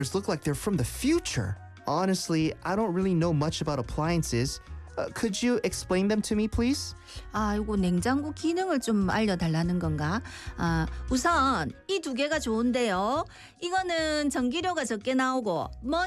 look like they're from the future. Honestly, I don't really know much about appliances. Could you explain them to me, please? 이거 냉장고 기능을 좀 알려달라는 건가? 우선 이 두 개가 좋은데요. 이거는 전기료가 적게 나오고